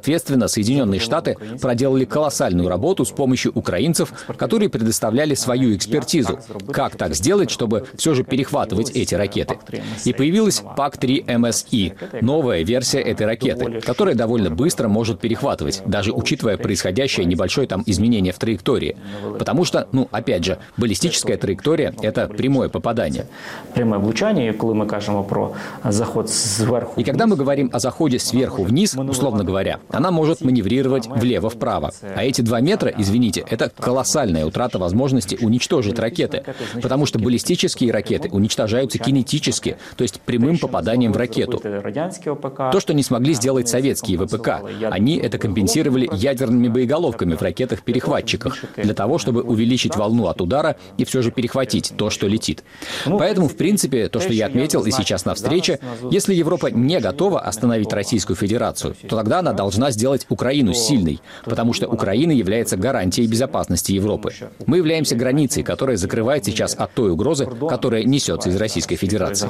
соответственно, Соединенные Штаты проделали колоссальную работу с помощью украинцев, которые предоставляли свою экспертизу. Как так сделать, чтобы все же перехватывать эти ракеты? И появилась ПАК-3 МСИ, новая версия этой ракеты, которая довольно быстро может перехватывать, даже учитывая происходящее небольшое там изменение в траектории. Потому что, опять же, баллистическая траектория – это прямое попадание. Прямое влучание, когда мы кажем про заход сверху. И когда мы говорим о заходе сверху вниз, условно говоря, она может маневрировать влево-вправо. А эти 2 метра, извините, это колоссальная утрата возможности уничтожить ракеты. Потому что баллистические ракеты уничтожаются кинетически, то есть прямым попаданием в ракету. То, что не смогли сделать советские ВПК, они это компенсировали ядерными боеголовками в ракетах-перехватчиках, для того, чтобы увеличить волну от удара и все же перехватить то, что летит. Поэтому, в принципе, то, что я отметил и сейчас на встрече, если Европа не готова остановить Российскую Федерацию, то тогда она должна сделать Украину сильной, потому что Украина является гарантией безопасности Европы. Мы являемся границей, которая закрывает сейчас от той угрозы, которая несется из Российской Федерации.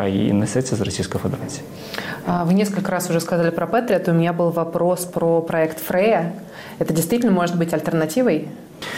Вы несколько раз уже сказали про Патриот. У меня был вопрос про проект Фрея. Это действительно может быть альтернативой?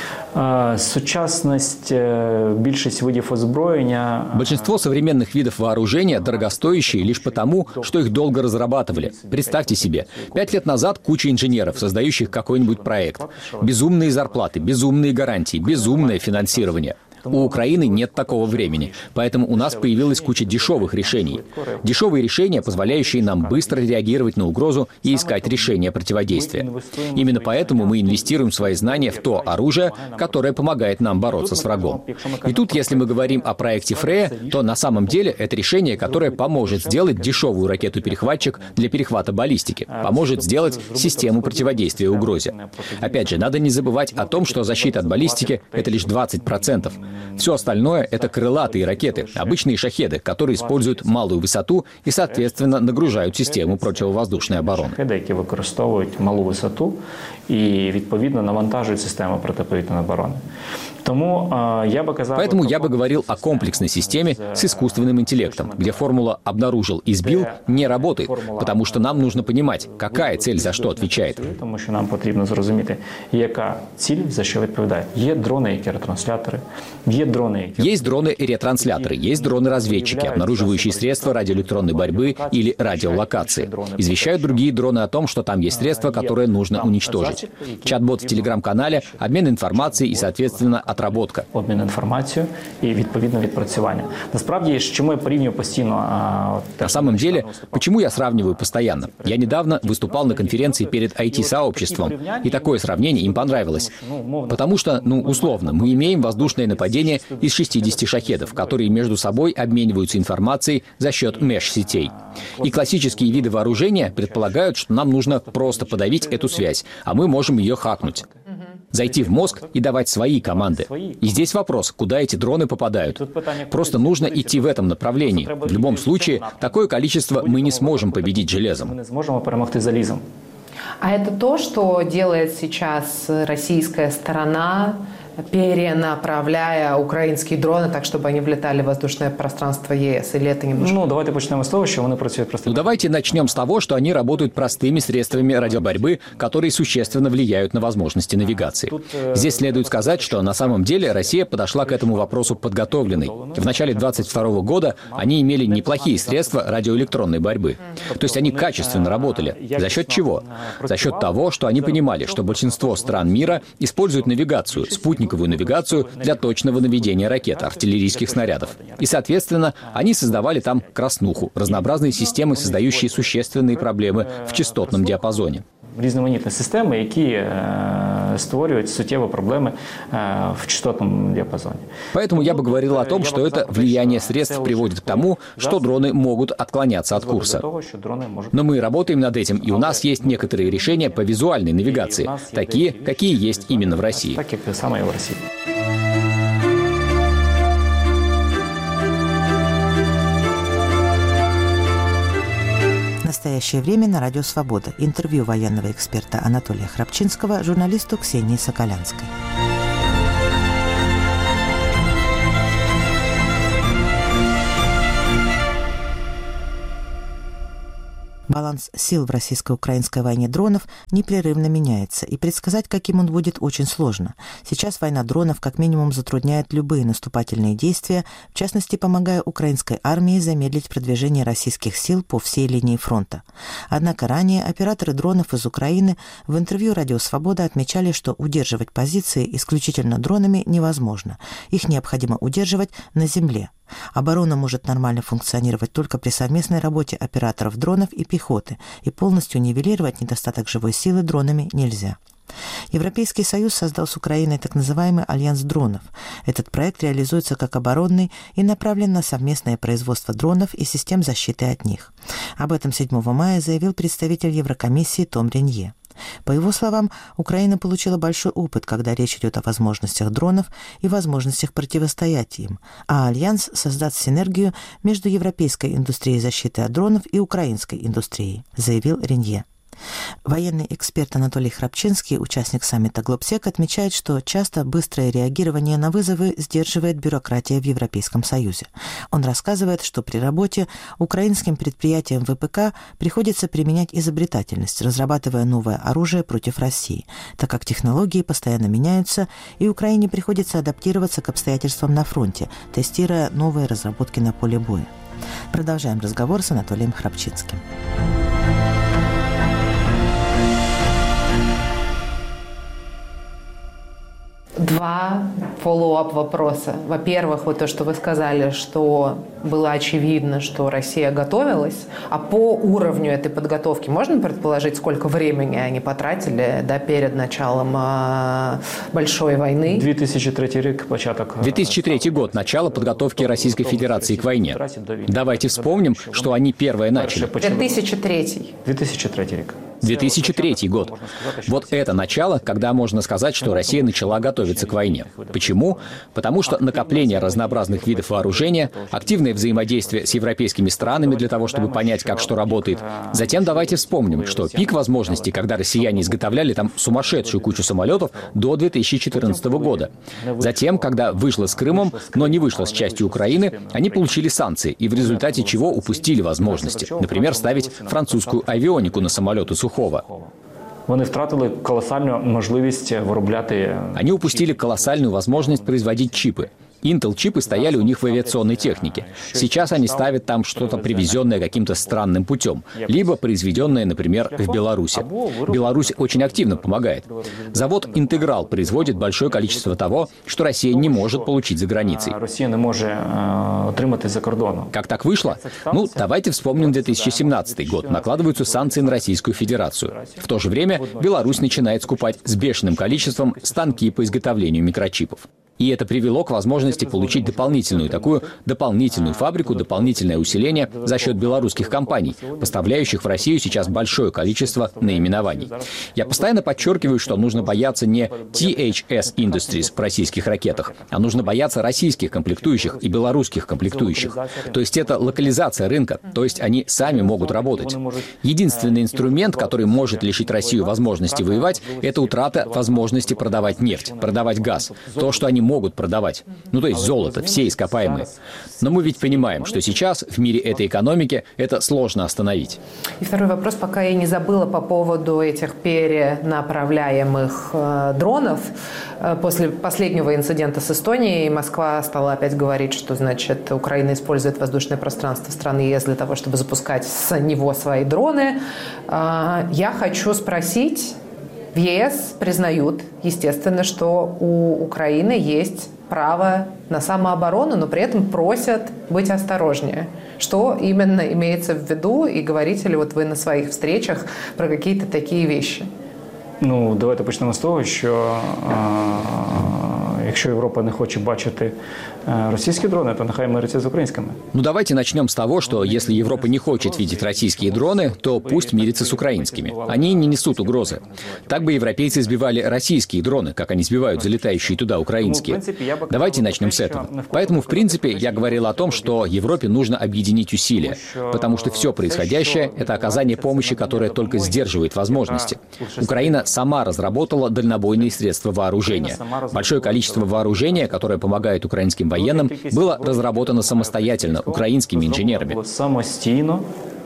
Сучасность, большинство видов озброения. Большинство современных видов вооружения дорогостоящие лишь потому, что их долго разрабатывали. Представьте себе, 5 лет назад куча инженеров, создающих какой-нибудь проект. Безумные зарплаты, безумные гарантии, безумное финансирование. У Украины нет такого времени, поэтому у нас появилась куча дешевых решений. Дешевые решения, позволяющие нам быстро реагировать на угрозу и искать решения противодействия. Именно поэтому мы инвестируем свои знания в то оружие, которое помогает нам бороться с врагом. И тут, если мы говорим о проекте Фрея, то на самом деле это решение, которое поможет сделать дешевую ракету-перехватчик для перехвата баллистики, поможет сделать систему противодействия угрозе. Опять же, надо не забывать о том, что защита от баллистики – это лишь 20%. Все остальное – это крылатые ракеты, обычные шахеды, которые используют малую высоту и, соответственно, нагружают систему противовоздушной обороны. Які використовують малу висоту і, відповідно, навантажують систему протиповітряної оборони. Поэтому я бы говорил о комплексной системе с искусственным интеллектом, где формула «обнаружил и сбил» не работает, потому что нам нужно понимать, какая цель за что отвечает. Потому что нам потрібно зрозуміти, яка ціль за що відповідає. Є дрони, які ретрансляторы, Есть дроны и ретрансляторы, есть дроны-разведчики, обнаруживающие средства радиоэлектронной борьбы или радиолокации. Извещают другие дроны о том, что там есть средства, которые нужно уничтожить. Чат-бот в телеграм-канале, обмен информацией и, соответственно, отработка. Обмін інформацією і, відповідно, відпрацювання. Насправді, чому я порівнюю постійно... На самом деле, почему я сравниваю постоянно? Я недавно выступал на конференции перед IT-сообществом, и такое сравнение им понравилось. Потому что, условно, мы имеем воздушное нападение из 60 шахедов, которые между собой обмениваются информацией за счет меш-сетей. И классические виды вооружения предполагают, что нам нужно просто подавить эту связь, а мы можем ее хакнуть. Зайти в мозг и давать свои команды. И здесь вопрос, куда эти дроны попадают. Просто нужно идти в этом направлении. В любом случае, такое количество мы не сможем победить железом. Мы не сможем перемогти залізом. А это то, что делает сейчас российская сторона, перенаправляя украинские дроны так, чтобы они влетали в воздушное пространство ЕС? Или это немножко... Давайте начнем с того, что они працюют простыми. Давайте начнем с того, что они работают простыми средствами радиоборьбы, которые существенно влияют на возможности навигации. Здесь следует сказать, что на самом деле Россия подошла к этому вопросу подготовленной. В начале 2022 года они имели неплохие средства радиоэлектронной борьбы. То есть они качественно работали. За счет чего? За счет того, что они понимали, что большинство стран мира используют навигацию, спутниковую навигацию для точного наведения ракет, артиллерийских снарядов. И, соответственно, они создавали там краснуху, разнообразные системы, создающие существенные проблемы в частотном диапазоне. Різноманітні системи, які створюють суттєві проблеми в частотном диапазоне. Поэтому я бы говорил о том, что это влияние средств приводит к тому, что дроны могут отклоняться от курса. Но мы работаем над этим, и у нас есть некоторые решения по визуальной навигации, такие, какие есть именно в России. Так, как самое в России. В настоящее время на Радио Свобода. Интервью военного эксперта Анатолия Храпчинского журналисту Ксении Соколянской. Баланс сил в российско-украинской войне дронов непрерывно меняется, и предсказать, каким он будет, очень сложно. Сейчас война дронов как минимум затрудняет любые наступательные действия, в частности, помогая украинской армии замедлить продвижение российских сил по всей линии фронта. Однако ранее операторы дронов из Украины в интервью «Радио Свобода» отмечали, что удерживать позиции исключительно дронами невозможно. Их необходимо удерживать на земле. Оборона может нормально функционировать только при совместной работе операторов дронов и пехоты, и полностью нивелировать недостаток живой силы дронами нельзя. Европейский Союз создал с Украиной так называемый Альянс дронов. Этот проект реализуется как оборонный и направлен на совместное производство дронов и систем защиты от них. Об этом 7 мая заявил представитель Еврокомиссии Том Ренье. По его словам, Украина получила большой опыт, когда речь идет о возможностях дронов и возможностях противостоять им, а Альянс создаст синергию между европейской индустрией защиты от дронов и украинской индустрией, заявил Ренье. Военный эксперт Анатолий Храпчинский, участник саммита «Глобсек», отмечает, что часто быстрое реагирование на вызовы сдерживает бюрократия в Европейском Союзе. Он рассказывает, что при работе украинским предприятиям ВПК приходится применять изобретательность, разрабатывая новое оружие против России, так как технологии постоянно меняются, и Украине приходится адаптироваться к обстоятельствам на фронте, тестируя новые разработки на поле боя. Продолжаем разговор с Анатолием Храпчинским. Два фоллоуап вопроса. Во-первых, вот то, что вы сказали, что было очевидно, что Россия готовилась, а по уровню этой подготовки можно предположить, сколько времени они потратили перед началом большой войны? 2003 год, начало подготовки Российской Федерации к войне. Давайте вспомним, что они первые начали. 2003 год. Вот это начало, когда можно сказать, что Россия начала готовиться к войне. Почему? Потому что накопление разнообразных видов вооружения, активное взаимодействие с европейскими странами для того, чтобы понять, как что работает. Затем давайте вспомним, что пик возможностей, когда россияне изготовляли там сумасшедшую кучу самолетов до 2014 года. Затем, когда вышло с Крымом, но не вышло с частью Украины, они получили санкции, и в результате чего упустили возможности. Например, ставить французскую авионику на самолеты Сухого. Вони втратили колоссальную можливість виробляти. Они упустили колоссальную возможность производить чипы. Intel-чипы стояли у них в авиационной технике. Сейчас они ставят там что-то привезенное каким-то странным путем, либо произведенное, например, в Беларуси. Беларусь очень активно помогает. Завод «Интеграл» производит большое количество того, что Россия не может получить за границей. Россия не может отримати за кордоном. Как так вышло? Ну, давайте вспомним 2017 год. Накладываются санкции на Российскую Федерацию. В то же время Беларусь начинает скупать с бешеным количеством станки по изготовлению микрочипов. И это привело к возможности получить дополнительную фабрику, дополнительное усиление за счет белорусских компаний, поставляющих в Россию сейчас большое количество наименований. Я постоянно подчеркиваю, что нужно бояться не THS Industries в российских ракетах, а нужно бояться российских комплектующих и белорусских комплектующих. То есть это локализация рынка, то есть они сами могут работать. Единственный инструмент, который может лишить Россию возможности воевать, это утрата возможности продавать нефть, продавать газ. То, что они могут продавать. Ну, то есть золото, все ископаемые. Но мы ведь понимаем, что сейчас в мире этой экономики это сложно остановить. И второй вопрос, пока я не забыла по поводу этих перенаправляемых дронов. После последнего инцидента с Эстонией Москва стала опять говорить, что, значит, Украина использует воздушное пространство страны ЕС для того, чтобы запускать с него свои дроны. Я хочу спросить... В ЕС признают, естественно, что у Украины есть право на самооборону, но при этом просят быть осторожнее. Что именно имеется в виду, и говорите ли вот вы на своих встречах про какие-то такие вещи? Ну, давайте почнемо з того, що якщо Європа не хоче бачити российские дроны, то нехай мириться с украинскими. Ну, давайте начнем с того, что если Европа не хочет видеть российские дроны, то пусть мирится с украинскими. Они не несут угрозы. Так бы европейцы сбивали российские дроны, как они сбивают залетающие туда украинские. Давайте начнем с этого. Поэтому, в принципе, я говорил о том, что Европе нужно объединить усилия, потому что все происходящее – это оказание помощи, которое только сдерживает возможности. Украина сама разработала дальнобойные средства вооружения. Большое количество вооружения, которое помогает украинским военным, было разработано самостоятельно украинскими инженерами. Самостійно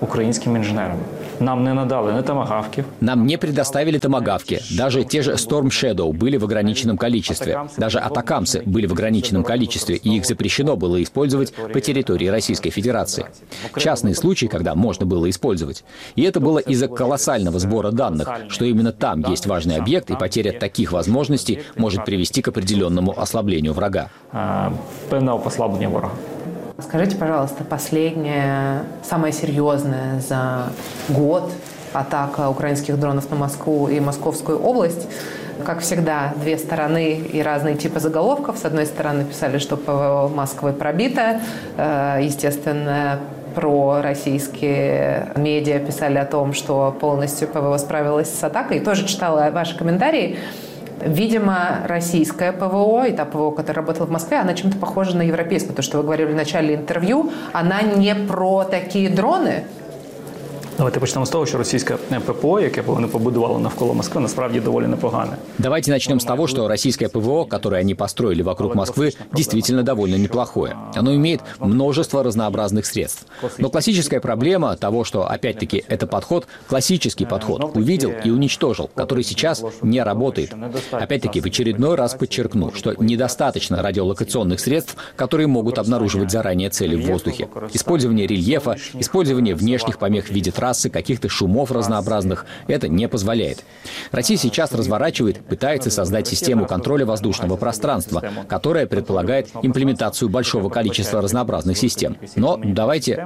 українським інженерам. Нам не надали ни томагавків. Нам не предоставили томагавки. Даже те же Storm Shadow были в ограниченном количестве. Даже атакамсы были в ограниченном количестве, и их запрещено было использовать по территории Российской Федерации. Частные случаи, когда можно было использовать. И это было из-за колоссального сбора данных, что именно там есть важный объект, и потеря таких возможностей может привести к определенному ослаблению врага. Певне послаблення ворога. Скажите, пожалуйста, последняя, самая серьезная за год атака украинских дронов на Москву и Московскую область. Как всегда, две стороны и разные типы заголовков. С одной стороны, писали, что ПВО Москвы пробито. Естественно, пророссийские медиа писали о том, что полностью ПВО справилась с атакой. И тоже читала ваши комментарии. Видимо, российское ПВО и та ПВО, которая работала в Москве, она чем-то похожа на европейскую. То, что вы говорили в начале интервью, она не про такие дроны. Давайте почнемо з того, що російське ППО, яке вони побудували навколо Москви, насправді доволі непогане. Давайте начнем с того, что российское ПВО, которое они построили вокруг Москвы, действительно довольно неплохое. Оно имеет множество разнообразных средств. Но классическая проблема того, что, опять-таки, это подход, классический подход, увидел и уничтожил, который сейчас не работает. Опять-таки, в очередной раз подчеркну, что недостаточно радиолокационных средств, которые могут обнаруживать заранее цели в воздухе. Использование рельефа, использование внешних помех в виде трассы, каких-то шумов разнообразных, это не позволяет. Россия сейчас разворачивает, пытается создать систему контроля воздушного пространства, которая предполагает имплементацию большого количества разнообразных систем. Но давайте...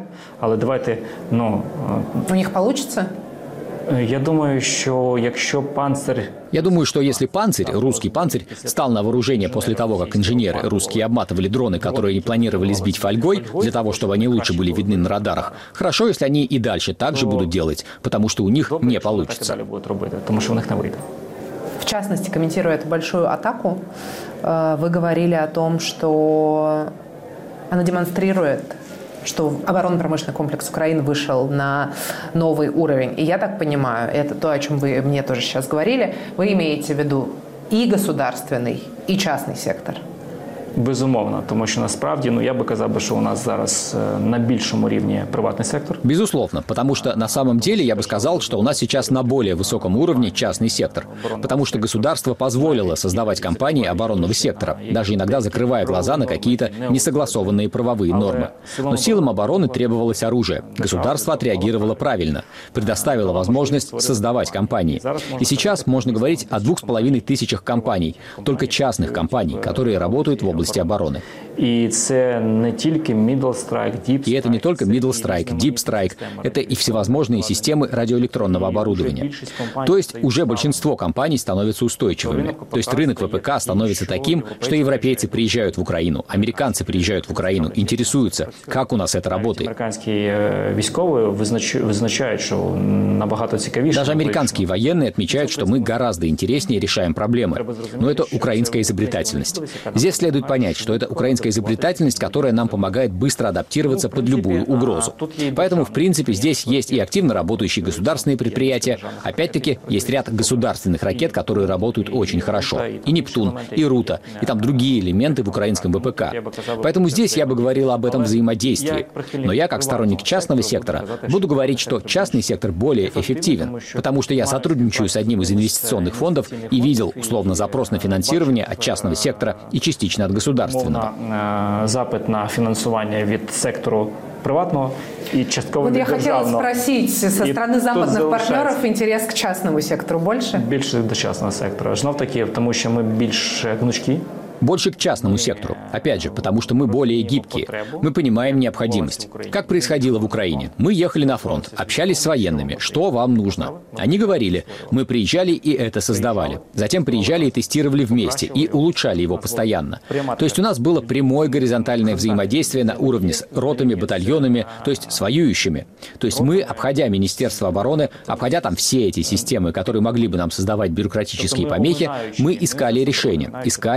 У них получится? Я думаю, что если «Панцирь», русский «Панцирь», стал на вооружение после того, как инженеры русские обматывали дроны, которые они планировали сбить фольгой, для того, чтобы они лучше были видны на радарах, хорошо, если они и дальше так же будут делать, потому что у них не получится. В частности, комментируя эту большую атаку, вы говорили о том, что она демонстрирует, что оборонно-промышленный комплекс Украины вышел на новый уровень. И я так понимаю, это то, о чем вы мне тоже сейчас говорили, вы имеете в виду и государственный, и частный сектор. Безумовно, тому що насправді, я би казав, що у нас зараз на більшому рівні приватний сектор. Безусловно, потому что на самом деле я бы сказал, что у нас сейчас на более высоком уровне частный сектор, потому что государство позволило создавать компании оборонного сектора, даже иногда закрывая глаза на какие-то несогласованные правовые нормы. Но силам обороны требовалось оружие. Государство отреагировало правильно, предоставило возможность создавать компании. И сейчас можно говорить о 2500 компаний, только частных компаний, которые работают в области обороны. И это не только Middle Strike, Deep Strike, это и всевозможные системы радиоэлектронного оборудования. То есть уже большинство компаний становятся устойчивыми. То есть рынок ВПК становится таким, что европейцы приезжают в Украину, американцы приезжают в Украину, интересуются, как у нас это работает. Даже американские военные отмечают, что мы гораздо интереснее решаем проблемы. Но это украинская изобретательность. Здесь следует понять, что это украинская изобретательность, которая нам помогает быстро адаптироваться под любую угрозу. Поэтому, в принципе, здесь есть и активно работающие государственные предприятия. Опять-таки, есть ряд государственных ракет, которые работают очень хорошо. И «Нептун», и «Рута», и там другие элементы в украинском ВПК. Поэтому здесь я бы говорил об этом взаимодействии. Но я, как сторонник частного сектора, буду говорить, что частный сектор более эффективен, потому что я сотрудничаю с одним из инвестиционных фондов и видел, условно, запрос на финансирование от частного сектора и частично от государственного. Запит на финансирование від сектору приватного и частково я хотела спросить, со стороны западных партнеров интерес к частному сектору больше? Більше до частного сектора. Знов таки, тому що ми більш гнучкі. Больше к частному сектору. Опять же, потому что мы более гибкие. Мы понимаем необходимость. Как происходило в Украине? Мы ехали на фронт, общались с военными. Что вам нужно? Они говорили. Мы приезжали и это создавали. Затем приезжали и тестировали вместе. И улучшали его постоянно. То есть у нас было прямое горизонтальное взаимодействие на уровне с ротами, батальонами, то есть с воюющими. То есть мы, обходя Министерство обороны, обходя там все эти системы, которые могли бы нам создавать бюрократические помехи, мы искали решения. Искали, потом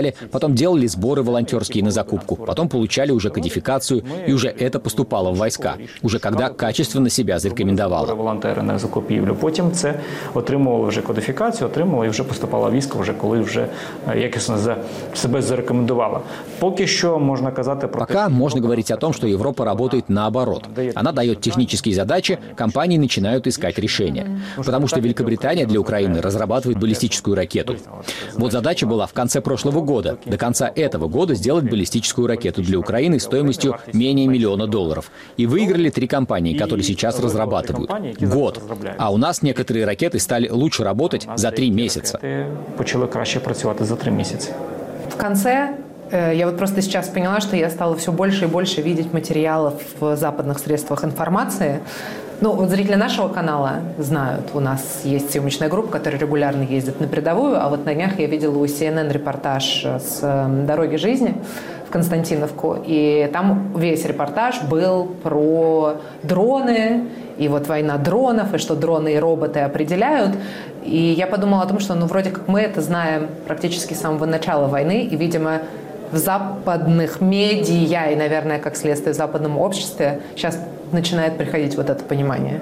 Потом делали сборы волонтерские на закупку. Потом получали уже кодификацию, и уже это поступало в войска. Уже когда качественно себя зарекомендовало. Волонтери на закупівлю. Потім це отримували вже кодифікацію, отримували і вже поступало військо, вже коли вже якісно себе зарекомендувала. Поки що можна казати про... Пока можно говорить о том, что Европа работает наоборот. Она дает технические задачи, компании начинают искать решения. Потому что Великобритания для Украины разрабатывает баллистическую ракету. Вот задача была в конце прошлого года, до конца этого года сделать баллистическую ракету для Украины стоимостью менее $1 миллиона. И выиграли 3 компании, которые сейчас разрабатывают. Год. А у нас некоторые ракеты стали лучше работать за 3 месяца. Почали краще працювати за 3 місяці. В конце я вот просто сейчас поняла, что я стала все больше и больше видеть материалов в западных средствах информации. Ну, вот зрители нашего канала знают, у нас есть съемочная группа, которая регулярно ездит на передовую, а вот на днях я видела у CNN репортаж с «Дороги жизни» в Константиновку, и там весь репортаж был про дроны, и вот война дронов, и что дроны и роботы определяют. И я подумала о том, что, ну, вроде как мы это знаем практически с самого начала войны, и, видимо, в западных медиа и, наверное, как следствие в западном обществе сейчас начинает приходить вот это понимание.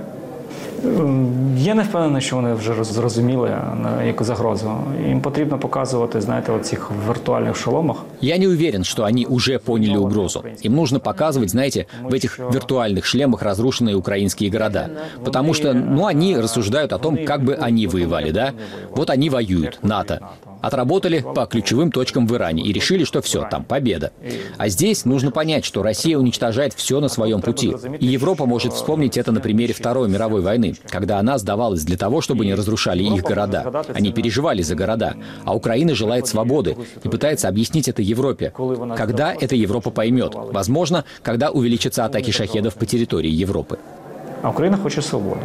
Я не впевнений, що вони вже зрозуміли яку загрозу. Їм потрібно показувати, знаєте, вот цих виртуальных шоломах. Я не уверен, что они уже поняли угрозу. Им нужно показывать, знаете, в этих виртуальных шлемах разрушенные украинские города. Потому что, ну, они рассуждают о том, как бы они воевали, да? Вот они воюют, НАТО. Отработали по ключевым точкам в Иране и решили, что все, там победа. А здесь нужно понять, что Россия уничтожает все на своем пути. И Европа может вспомнить это на примере Второй мировой войны, когда она сдавалась для того, чтобы не разрушали их города. Они переживали за города. А Украина желает свободы и пытается объяснить это Европе. Когда эта Европа поймет? Возможно, когда увеличатся атаки шахедов по территории Европы. А Україна хоче свободи.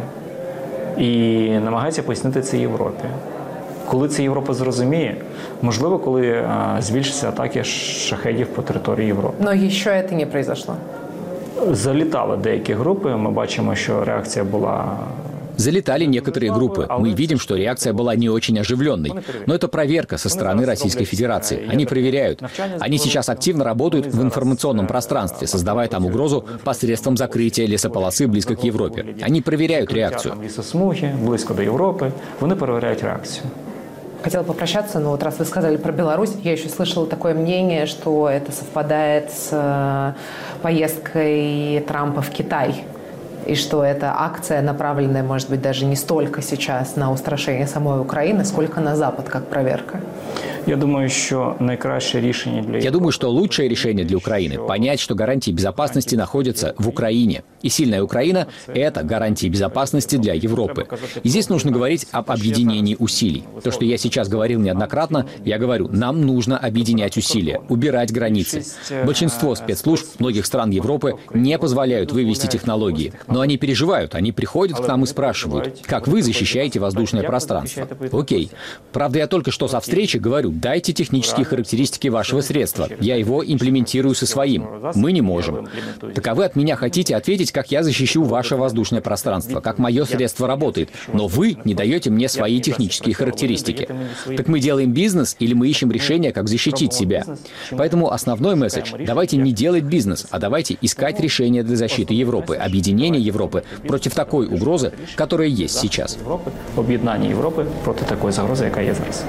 І намагається пояснити це Європі. Коли це Європа зрозуміє, можливо, коли збільшаться атаки шахедів по території Європи. Но еще это не произошло. Залітали деякі групи, ми бачимо, що реакція була... Залетали некоторые группы. Мы видим, что реакция была не очень оживленной. Но это проверка со стороны Российской Федерации. Они проверяют. Они сейчас активно работают в информационном пространстве, создавая там угрозу посредством закрытия лесополосы близко к Европе. Они проверяют реакцию. Лісосмуги, близько до Європи, вони перевіряють реакцію. Хотела попрощаться, но вот раз вы сказали про Беларусь, я еще слышала такое мнение, что это совпадает с поездкой Трампа в Китай. И что эта акция, направленная, может быть, даже не столько сейчас на устрашение самой Украины, сколько на Запад, как проверка. Я думаю, что найкраще решение для... Я думаю, что лучшее решение для Украины – понять, что гарантии безопасности находятся в Украине. И сильная Украина – это гарантии безопасности для Европы. И здесь нужно говорить об объединении усилий. То, что я сейчас говорил неоднократно, я говорю, нам нужно объединять усилия, убирать границы. Большинство спецслужб многих стран Европы не позволяют вывести технологии. Но они переживают, они приходят к нам и спрашивают, как вы защищаете воздушное пространство. Окей. Правда, я только что со встречи говорю, дайте технические характеристики вашего средства. Я его имплементирую со своим. Мы не можем. Так а вы от меня хотите ответить, как я защищу ваше воздушное пространство, как мое средство работает. Но вы не даете мне свои технические характеристики. Так мы делаем бизнес или мы ищем решение, как защитить себя? Поэтому основной месседж – давайте не делать бизнес, а давайте искать решения для защиты Европы, объединения Европы против такой угрозы, которая есть сейчас. Об'єднання Європи проти такої загрози, яка є зараз.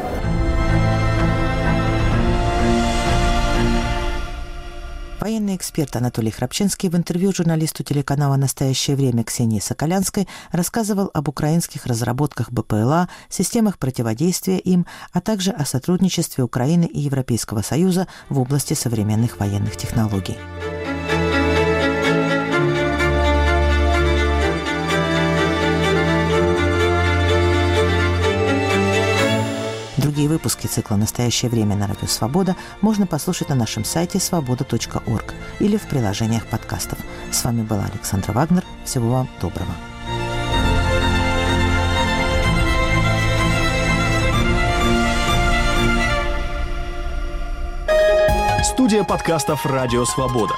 Военный эксперт Анатолий Храпчинский в интервью журналисту телеканала «Настоящее время» Ксении Соколянской рассказывал об украинских разработках БПЛА, системах противодействия им, а также о сотрудничестве Украины и Европейского Союза в области современных военных технологий. Другие выпуски цикла «Настоящее время» на Радио Свобода можно послушать на нашем сайте svoboda.org или в приложениях подкастов. С вами была Александра Вагнер. Всего вам доброго. Студия подкастов «Радио Свобода».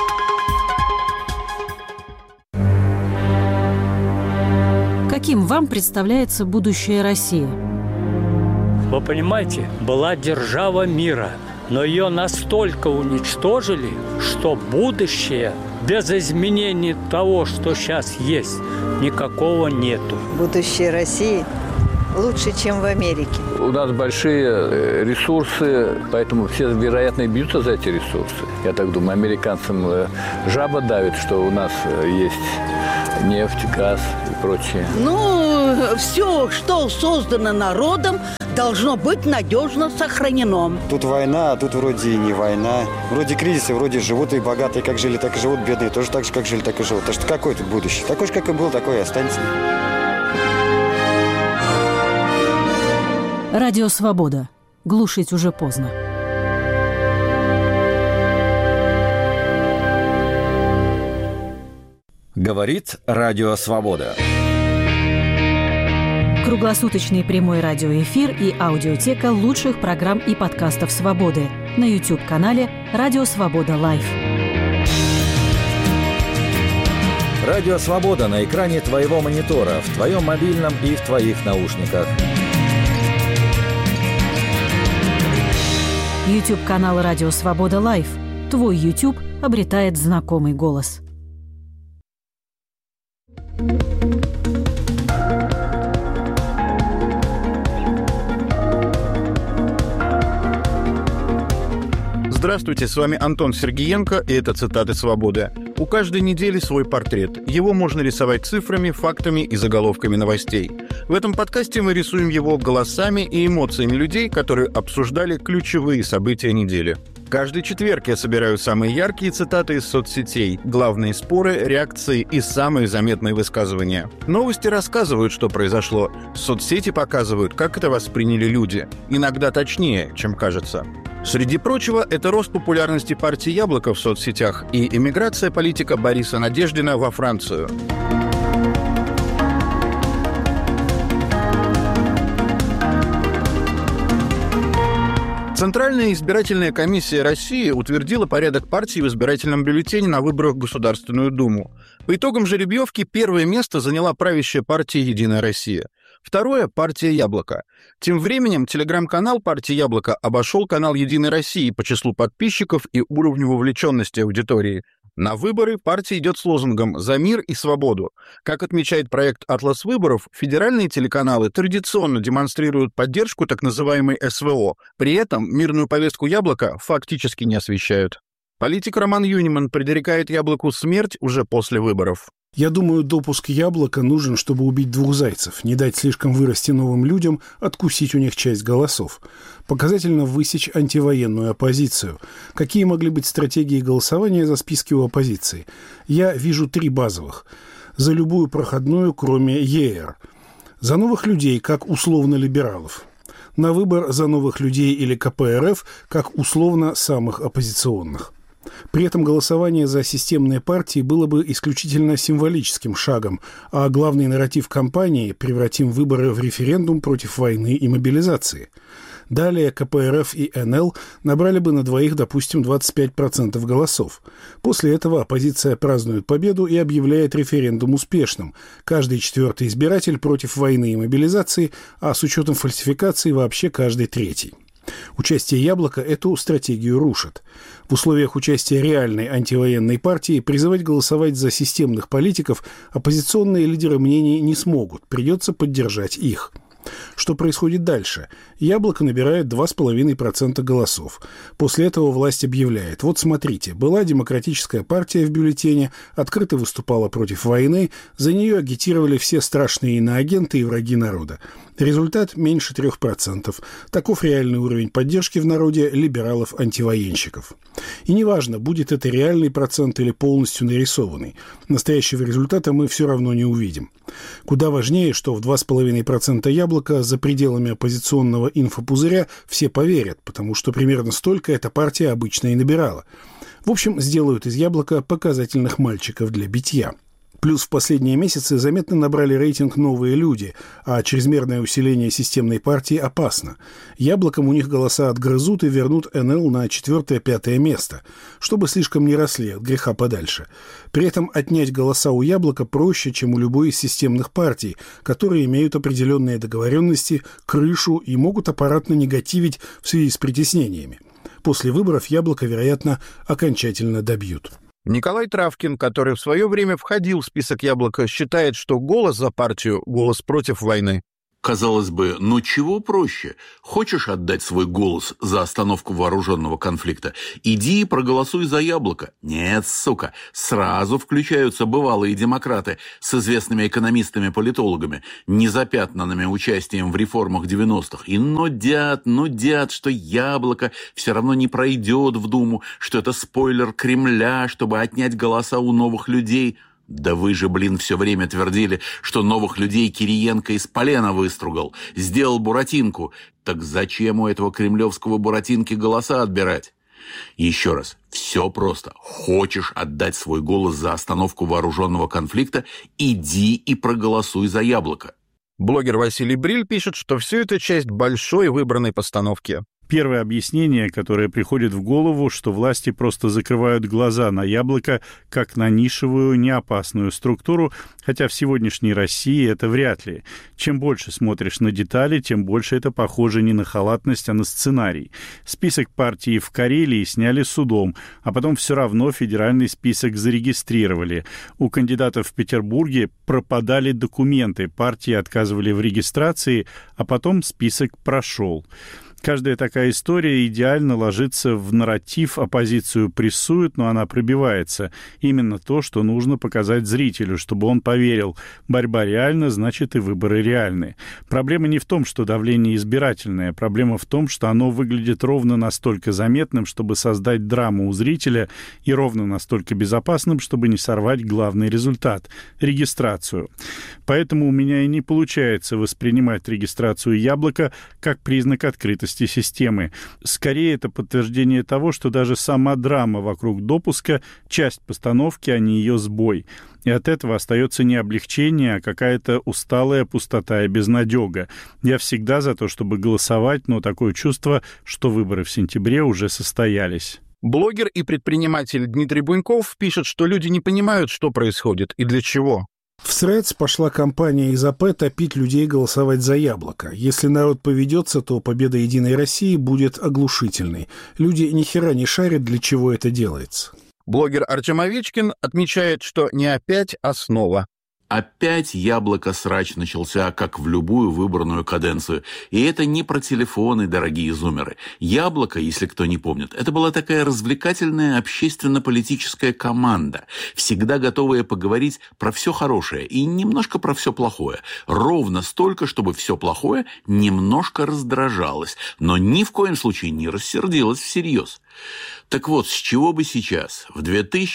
Каким вам представляется будущее России? Вы понимаете, была держава мира. но ее настолько уничтожили, что будущее без изменений того, что сейчас есть, никакого нету. Будущее России лучше, чем в Америке. У нас большие ресурсы, поэтому все, вероятно, и бьются за эти ресурсы. Я так думаю, американцам жаба давит, что у нас есть нефть, газ и прочее. Ну, все, что создано народом, должно быть надежно сохранено. Тут война, а тут вроде и не война. Вроде кризисы, вроде живут и богатые, как жили, так и живут, бедные тоже так же, как жили, так и живут. Так что какое тут будущее? Такой же, как и был, такой и останется. Радио «Свобода». Глушить уже поздно. Говорит Радио «Свобода». Круглосуточный прямой радиоэфир и аудиотека лучших программ и подкастов «Свободы» на YouTube-канале «Радио Свобода Лайв». Радио «Свобода» на экране твоего монитора, в твоем мобильном и в твоих наушниках. YouTube-канал «Радио Свобода Лайв». Твой YouTube обретает знакомый голос. Здравствуйте, с вами Антон Сергеенко, и это «Цитаты свободы». У каждой недели свой портрет. Его можно рисовать цифрами, фактами и заголовками новостей. В этом подкасте мы рисуем его голосами и эмоциями людей, которые обсуждали ключевые события недели. Каждый четверг я собираю самые яркие цитаты из соцсетей, главные споры, реакции и самые заметные высказывания. Новости рассказывают, что произошло. Соцсети показывают, как это восприняли люди. Иногда точнее, чем кажется. Среди прочего, это рост популярности партии «Яблоко» в соцсетях и эмиграция политика Бориса Надеждина во Францию. Центральная избирательная комиссия России утвердила порядок партий в избирательном бюллетене на выборах в Государственную Думу. По итогам жеребьевки первое место заняла правящая партия «Единая Россия». Второе – партия «Яблоко». Тем временем телеграм-канал партии «Яблоко» обошел канал «Единой России» по числу подписчиков и уровню вовлеченности аудитории. На выборы партия идет с лозунгом «За мир и свободу». Как отмечает проект «Атлас выборов», федеральные телеканалы традиционно демонстрируют поддержку так называемой СВО. При этом мирную повестку «Яблоко» фактически не освещают. Политик Роман Юниман предрекает «Яблоку» смерть уже после выборов. Я думаю, допуск «Яблока» нужен, чтобы убить двух зайцев, не дать слишком вырасти новым людям, откусить у них часть голосов. Показательно высечь антивоенную оппозицию. Какие могли быть стратегии голосования за списки у оппозиции? Я вижу 3 базовых. За любую проходную, кроме ЕР. За новых людей, как условно-либералов. На выбор за новых людей или КПРФ, как условно самых оппозиционных. При этом голосование за системные партии было бы исключительно символическим шагом, а главный нарратив кампании «Превратим выборы в референдум против войны и мобилизации». Далее КПРФ и НЛ набрали бы на двоих, допустим, 25% голосов. После этого оппозиция празднует победу и объявляет референдум успешным. Каждый 4-й избиратель против войны и мобилизации, а с учетом фальсификации вообще каждый 3-й. Участие «Яблока» эту стратегию рушит. В условиях участия реальной антивоенной партии призывать голосовать за системных политиков оппозиционные лидеры мнений не смогут, придется поддержать их. Что происходит дальше? «Яблоко» набирает 2,5% голосов. После этого власть объявляет: вот смотрите, была демократическая партия в бюллетене, открыто выступала против войны, за нее агитировали все страшные иноагенты и враги народа. Результат меньше 3%. Таков реальный уровень поддержки в народе либералов-антивоенщиков. И неважно, будет это реальный процент или полностью нарисованный. Настоящего результата мы все равно не увидим. Куда важнее, что в 2,5% «Яблоко» за пределами оппозиционного инфопузыря все поверят, потому что примерно столько эта партия обычно и набирала. В общем, сделают из «Яблока» показательных мальчиков для битья. Плюс в последние месяцы заметно набрали рейтинг новые люди, а чрезмерное усиление системной партии опасно. «Яблоком» у них голоса отгрызут и вернут НЛ на 4-5 место, чтобы слишком не росли от греха подальше. При этом отнять голоса у «Яблока» проще, чем у любой из системных партий, которые имеют определенные договоренности, крышу и могут аппаратно негативить в связи с притеснениями. после выборов Яблоко, вероятно, окончательно добьют. Николай Травкин, который в свое время входил в список «Яблоко», считает, что голос за партию – голос против войны. Казалось бы, ну чего проще? Хочешь отдать свой голос за остановку вооруженного конфликта? Иди и проголосуй за Яблоко. Нет, сука, сразу включаются бывалые демократы с известными экономистами-политологами, незапятнанными участием в реформах 90-х. И нудят, что Яблоко все равно не пройдет в Думу, что это спойлер Кремля, чтобы отнять голоса у новых людей. Да вы же, все время твердили, что новых людей Кириенко из полена выстругал, сделал Буратинку. Так зачем у этого кремлевского Буратинки голоса отбирать? Еще раз, все просто. Хочешь отдать свой голос за остановку вооруженного конфликта, иди и проголосуй за Яблоко. Блогер Василий Бриль пишет, что все это часть большой выбранной постановки. Первое объяснение, которое приходит в голову, что власти просто закрывают глаза на Яблоко как на нишевую, неопасную структуру, хотя в сегодняшней России это вряд ли. Чем больше смотришь на детали, тем больше это похоже не на халатность, а на сценарий. Список партий в Карелии сняли судом, а потом все равно федеральный список зарегистрировали. У кандидатов в Петербурге пропадали документы, партии отказывали в регистрации, а потом список прошел. Каждая такая история идеально ложится в нарратив, оппозицию прессуют, но она пробивается. Именно то, что нужно показать зрителю, чтобы он поверил. Борьба реальна, значит и выборы реальны. Проблема не в том, что давление избирательное. Проблема в том, что оно выглядит ровно настолько заметным, чтобы создать драму у зрителя, и ровно настолько безопасным, чтобы не сорвать главный результат – регистрацию. Поэтому у меня и не получается воспринимать регистрацию Яблока как признак открытости системы. Скорее, это подтверждение того, что даже сама драма вокруг допуска – часть постановки, а не ее сбой. И от этого остается не облегчение, а какая-то усталая пустота и безнадега. Я всегда за то, чтобы голосовать, но такое чувство, что выборы в сентябре уже состоялись. Блогер и предприниматель Дмитрий Буйнков пишет, что люди не понимают, что происходит и для чего. В Threads пошла кампания из АП топить людей голосовать за Яблоко. Если народ поведется, то победа «Единой России» будет оглушительной. Люди ни хера не шарят, для чего это делается. Блогер Артем Овечкин отмечает, что не опять, а снова. Опять Яблоко-срач начался, как в любую выборную каденцию. И это не про телефоны, дорогие зумеры. Яблоко, если кто не помнит, это была такая развлекательная общественно-политическая команда, всегда готовая поговорить про все хорошее и немножко про все плохое. Ровно столько, чтобы все плохое немножко раздражалось, но ни в коем случае не рассердилось всерьез. Так вот, с чего бы сейчас, в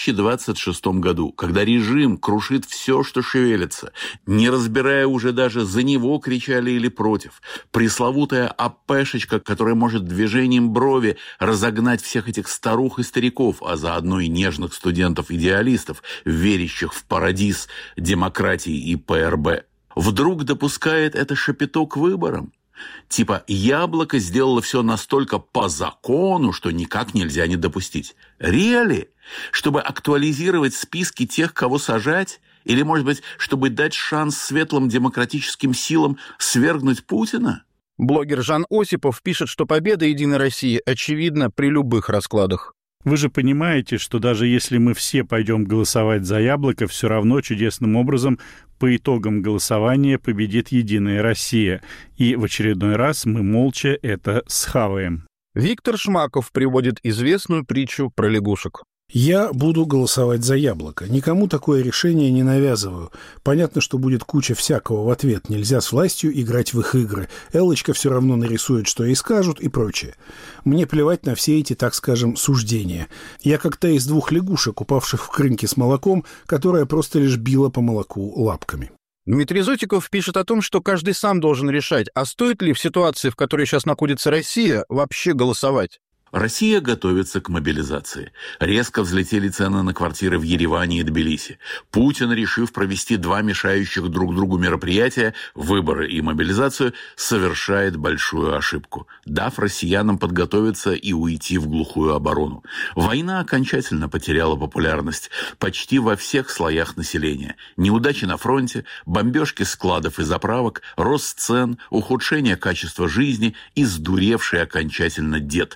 2026 году, когда режим крушит все, что шевелится, не разбирая уже даже за него кричали или против, пресловутая АПшечка, которая может движением брови разогнать всех этих старух и стариков, а заодно и нежных студентов-идеалистов, верящих в парадиз демократии и ПРБ, вдруг допускает это шапито к выборам? Типа Яблоко сделало все настолько по закону, что никак нельзя не допустить. Реали? Чтобы актуализировать списки тех, кого сажать? Или, может быть, чтобы дать шанс светлым демократическим силам свергнуть Путина? Блогер Жан Осипов пишет, что победа «Единой России» очевидна при любых раскладах. Вы же понимаете, что даже если мы все пойдем голосовать за Яблоко, все равно чудесным образом по итогам голосования победит «Единая Россия». И в очередной раз мы молча это схаваем. Виктор Шмаков приводит известную притчу про лягушек. Я буду голосовать за Яблоко. Никому такое решение не навязываю. Понятно, что будет куча всякого в ответ. Нельзя с властью играть в их игры. Эллочка все равно нарисует, что ей скажут, и прочее. Мне плевать на все эти, так скажем, суждения. Я как та из двух лягушек, упавших в крынке с молоком, которая просто лишь била по молоку лапками. Дмитрий Зотиков пишет о том, что каждый сам должен решать, а стоит ли в ситуации, в которой сейчас находится Россия, вообще голосовать. Россия готовится к мобилизации. Резко взлетели цены на квартиры в Ереване и Тбилиси. Путин, решив провести два мешающих друг другу мероприятия, выборы и мобилизацию, совершает большую ошибку, дав россиянам подготовиться и уйти в глухую оборону. Война окончательно потеряла популярность почти во всех слоях населения. Неудачи на фронте, бомбежки складов и заправок, рост цен, ухудшение качества жизни и сдуревший окончательно дед.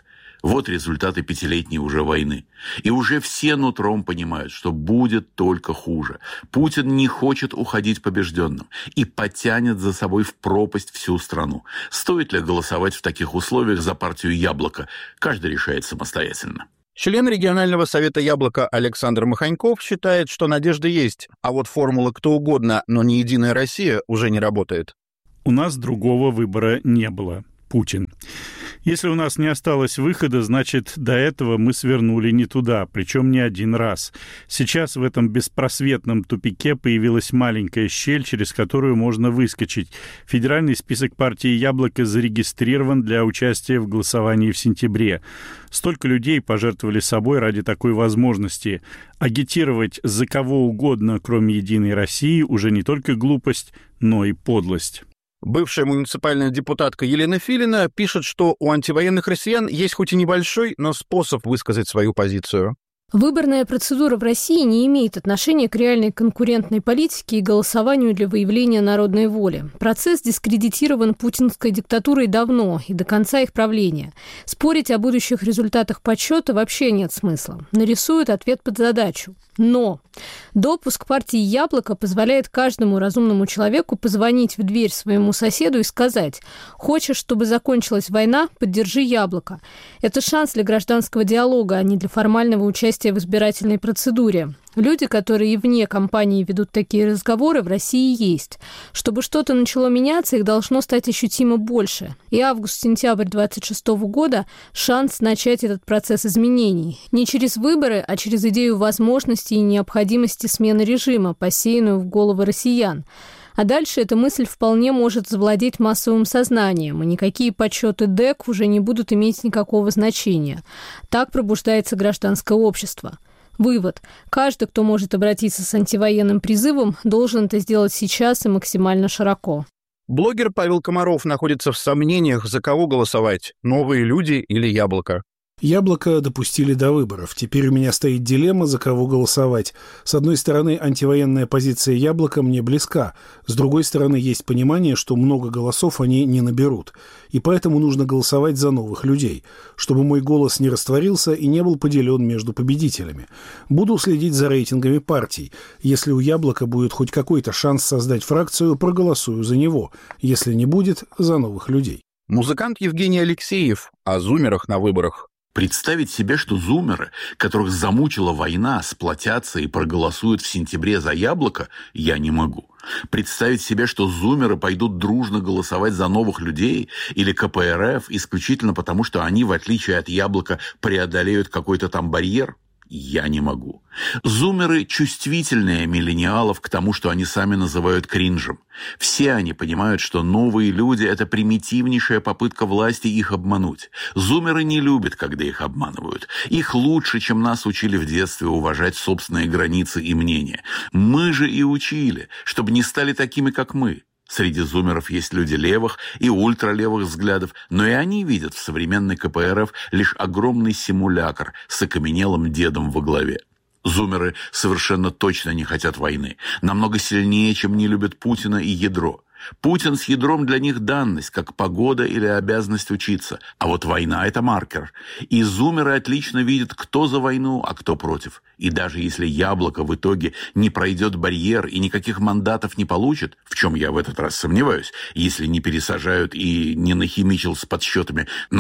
Вот результаты 5-летней уже войны. И уже все нутром понимают, что будет только хуже. Путин не хочет уходить побежденным и потянет за собой в пропасть всю страну. Стоит ли голосовать в таких условиях за партию «Яблоко»? Каждый решает самостоятельно. Член регионального совета «Яблоко» Александр Маханьков считает, что надежда есть, а вот формула «кто угодно, но не Единая Россия» уже не работает. У нас другого выбора не было. Путин. Если у нас не осталось выхода, значит, до этого мы свернули не туда, причем не один раз. Сейчас в этом беспросветном тупике появилась маленькая щель, через которую можно выскочить. Федеральный список партии «Яблоко» зарегистрирован для участия в голосовании в сентябре. Столько людей пожертвовали собой ради такой возможности. Агитировать за кого угодно, кроме «Единой России», уже не только глупость, но и подлость. Бывшая муниципальная депутатка Елена Филина пишет, что у антивоенных россиян есть хоть и небольшой, но способ высказать свою позицию. Выборная процедура в России не имеет отношения к реальной конкурентной политике и голосованию для выявления народной воли. Процесс дискредитирован путинской диктатурой давно и до конца их правления. Спорить о будущих результатах подсчета вообще нет смысла. Нарисуют ответ под задачу. Но допуск партии «Яблоко» позволяет каждому разумному человеку позвонить в дверь своему соседу и сказать: «Хочешь, чтобы закончилась война? Поддержи «Яблоко». Это шанс для гражданского диалога, а не для формального участия в избирательной процедуре. Люди, которые и вне кампании ведут такие разговоры, в России есть. Чтобы что-то начало меняться, их должно стать ощутимо больше. И август-сентябрь 2026 года – шанс начать этот процесс изменений. Не через выборы, а через идею возможности и необходимости смены режима, посеянную в головы россиян. А дальше эта мысль вполне может завладеть массовым сознанием, и никакие подсчеты ДЭК уже не будут иметь никакого значения. Так пробуждается гражданское общество. Вывод. Каждый, кто может обратиться с антивоенным призывом, должен это сделать сейчас и максимально широко. Блогер Павел Комаров находится в сомнениях, за кого голосовать – «Новые люди» или «Яблоко». «Яблоко» допустили до выборов. Теперь у меня стоит дилемма, за кого голосовать. С одной стороны, антивоенная позиция «Яблока» мне близка. С другой стороны, есть понимание, что много голосов они не наберут. И поэтому нужно голосовать за новых людей, чтобы мой голос не растворился и не был поделен между победителями. Буду следить за рейтингами партий. Если у «Яблока» будет хоть какой-то шанс создать фракцию, проголосую за него. Если не будет, за новых людей. Музыкант Евгений Алексеев о зумерах на выборах. Представить себе, что зумеры, которых замучила война, сплотятся и проголосуют в сентябре за «Яблоко», я не могу. Представить себе, что зумеры пойдут дружно голосовать за новых людей или КПРФ исключительно потому, что они, в отличие от «Яблока», преодолеют какой-то там барьер, я не могу. Зумеры чувствительнее миллениалов к тому, что они сами называют кринжем. Все они понимают, что новые люди – это примитивнейшая попытка власти их обмануть. Зумеры не любят, когда их обманывают. Их лучше, чем нас учили в детстве, уважать собственные границы и мнения. Мы же и учили, чтобы не стали такими, как мы. Среди зумеров есть люди левых и ультралевых взглядов, но и они видят в современной КПРФ лишь огромный симулякр с окаменелым дедом во главе. Зумеры совершенно точно не хотят войны, намного сильнее, чем не любят Путина и ядро. Путин с ядром для них данность, как погода или обязанность учиться. А вот война – это маркер. И зумеры отлично видят, кто за войну, а кто против. И даже если «Яблоко» в итоге не пройдет барьер и никаких мандатов не получит, в чем я в этот раз сомневаюсь, если не пересажают и не нахимичил с подсчетами на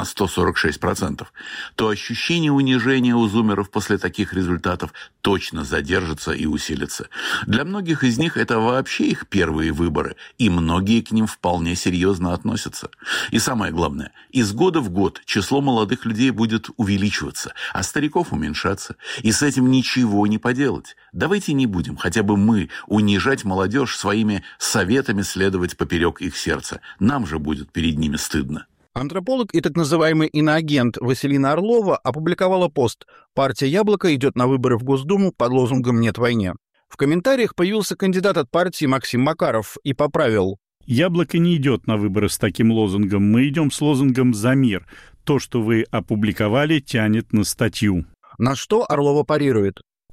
146%, то ощущение унижения у зумеров после таких результатов точно задержится и усилится. Для многих из них это вообще их первые выборы, и многие к ним вполне серьезно относятся. И самое главное, из года в год число молодых людей будет увеличиваться, а стариков уменьшаться. И с этим ничего не поделать. Давайте не будем, хотя бы мы, унижать молодежь своими советами следовать поперек их сердца. Нам же будет перед ними стыдно. Антрополог и так называемый иноагент Василина Орлова опубликовала пост «Партия «Яблоко» идет на выборы в Госдуму под лозунгом «Нет войне». В комментариях появился кандидат от партии Максим Макаров и поправил: «Яблоко не идет на выборы с таким лозунгом. Мы идем с лозунгом «За мир». То, что вы опубликовали, тянет на статью». На что Орлова парирует: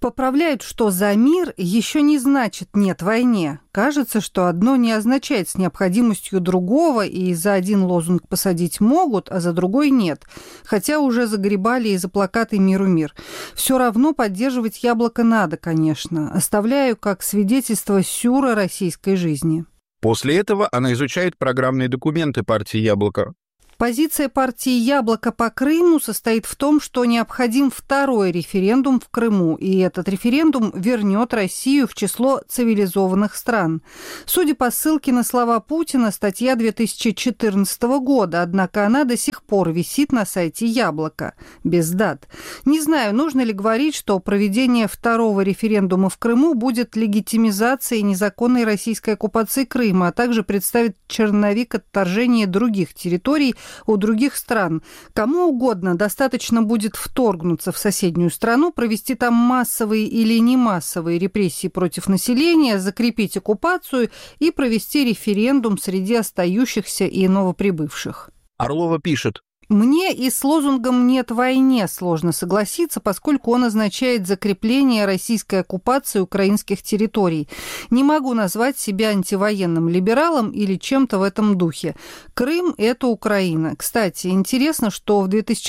Поправляют, что «за мир» еще не значит «нет войне». Кажется, что одно не означает с необходимостью другого, и за один лозунг посадить могут, а за другой нет. Хотя уже загребали и за плакаты «Миру мир». Все равно поддерживать «Яблоко» надо, конечно. Оставляю как свидетельство сюра российской жизни. После этого она изучает программные документы партии «Яблоко». Позиция партии «Яблоко» по Крыму состоит в том, что необходим второй референдум в Крыму, и этот референдум вернет Россию в число цивилизованных стран. Судя по ссылке на слова Путина, статья 2014 года, однако она до сих пор висит на сайте «Яблоко», без дат. Не знаю, нужно ли говорить, что проведение второго референдума в Крыму будет легитимизацией незаконной российской оккупации Крыма, а также представит черновик отторжения других территорий у других стран. Кому угодно достаточно будет вторгнуться в соседнюю страну, провести там массовые или не массовые репрессии против населения, закрепить оккупацию и провести референдум среди остающихся и новоприбывших. Орлова пишет: Мне и с лозунгом «нет войне» сложно согласиться, поскольку он означает закрепление российской оккупации украинских территорий. Не могу назвать себя антивоенным либералом или чем-то в этом духе. Крым – это Украина. Кстати, интересно, что в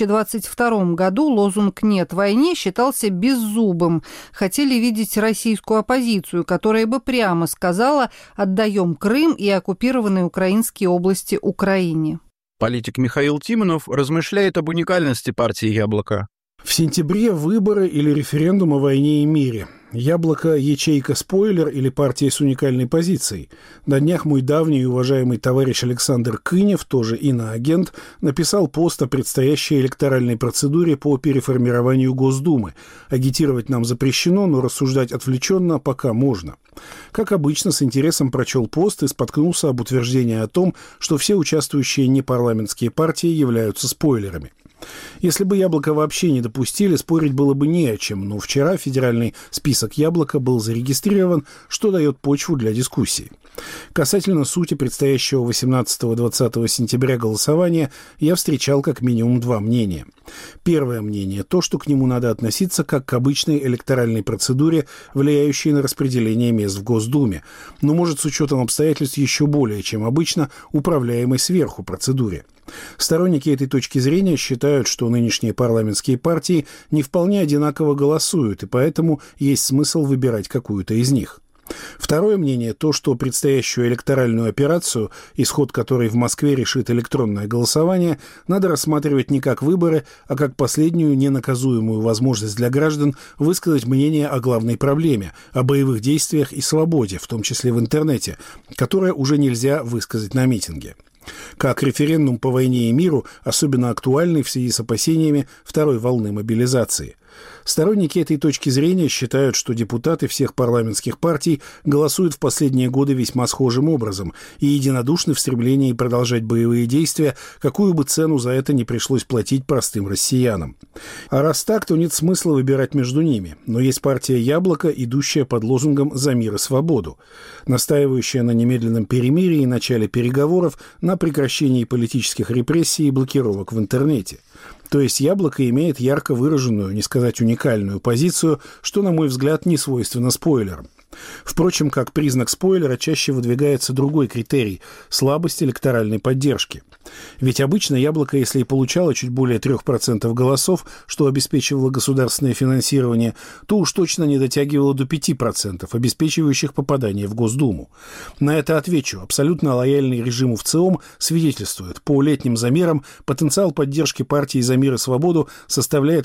2022 году лозунг «нет войне» считался беззубым. Хотели видеть российскую оппозицию, которая бы прямо сказала «отдаем Крым и оккупированные украинские области Украине». Политик Михаил Тимонов размышляет об уникальности партии «Яблоко». В сентябре выборы или референдум о войне и мире. «Яблоко» – ячейка-спойлер или партия с уникальной позицией. На днях мой давний и уважаемый товарищ Александр Кынев, тоже иноагент, написал пост о предстоящей электоральной процедуре по переформированию Госдумы. Агитировать нам запрещено, но рассуждать отвлеченно пока можно. Как обычно, с интересом прочел пост и споткнулся об утверждении о том, что все участвующие непарламентские партии являются спойлерами. Если бы «Яблоко» вообще не допустили, спорить было бы не о чем, но вчера федеральный список «Яблоко» был зарегистрирован, что дает почву для дискуссии. Касательно сути предстоящего 18-20 сентября голосования я встречал как минимум два мнения. Первое мнение – то, что к нему надо относиться как к обычной электоральной процедуре, влияющей на распределение мест в Госдуме, но, может, с учетом обстоятельств еще более, чем обычно, управляемой сверху процедуре. Сторонники этой точки зрения считают, что нынешние парламентские партии не вполне одинаково голосуют, и поэтому есть смысл выбирать какую-то из них. Второе мнение – то, что предстоящую электоральную операцию, исход которой в Москве решит электронное голосование, надо рассматривать не как выборы, а как последнюю ненаказуемую возможность для граждан высказать мнение о главной проблеме, о боевых действиях и свободе, в том числе в интернете, которое уже нельзя высказать на митинге. Как референдум по войне и миру, особенно актуальный в связи с опасениями второй волны мобилизации. Сторонники этой точки зрения считают, что депутаты всех парламентских партий голосуют в последние годы весьма схожим образом и единодушны в стремлении продолжать боевые действия, какую бы цену за это не пришлось платить простым россиянам. А раз так, то нет смысла выбирать между ними. Но есть партия «Яблоко», идущая под лозунгом «За мир и свободу», настаивающая на немедленном перемирии и начале переговоров, на прекращении политических репрессий и блокировок в интернете. То есть «Яблоко» имеет ярко выраженную, не сказать уникальную позицию, что, на мой взгляд, не свойственно спойлерам. Впрочем, как признак спойлера чаще выдвигается другой критерий – слабость электоральной поддержки. Ведь обычно «Яблоко», если и получало чуть более 3% голосов, что обеспечивало государственное финансирование, то уж точно не дотягивало до 5%, обеспечивающих попадание в Госдуму. На это отвечу. Абсолютно лояльный режиму в ЦИОМ свидетельствует. По летним замерам потенциал поддержки партии «За мир и свободу» составляет